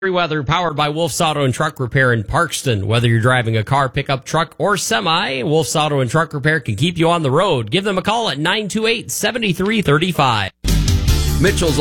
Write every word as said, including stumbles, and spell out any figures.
Weather powered by Wolf's Auto and Truck Repair in Parkston. Whether you're driving a car, pickup truck, or semi, Wolf's Auto and Truck Repair can keep you on the road. Give them a call at nine two eight, seven three three five. Mitchell's